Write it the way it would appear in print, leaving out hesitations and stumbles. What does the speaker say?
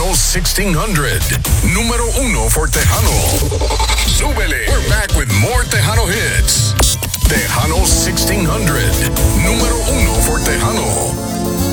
Tejano 1600. Número 1 for Tejano. Súbele. We're back with more Tejano hits. Tejano 1600. Número 1 for